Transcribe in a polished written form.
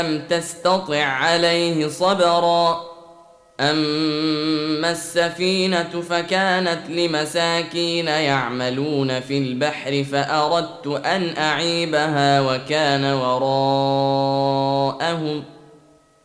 لم تستطع عليه صبرا. أما السفينة فكانت لمساكين يعملون في البحر فأردت أن أعيبها وكان وراءهم